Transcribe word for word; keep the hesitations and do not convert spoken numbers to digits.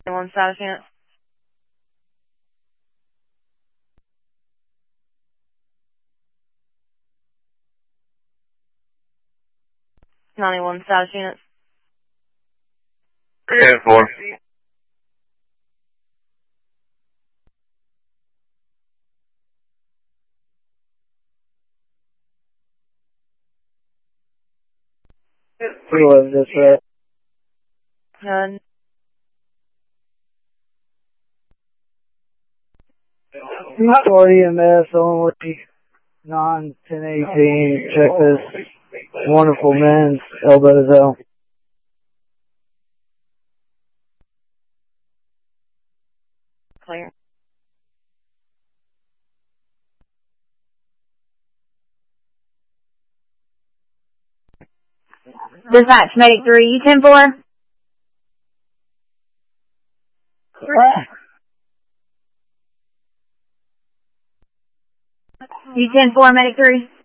One status unit. ninety-one status unit. ten four. Who was this at? Uh, Newport E M S only, non ten eighteen. Check this wonderful man's elbows out. clear. Dispatch, Medic three, U ten four. U ten four, Medic three.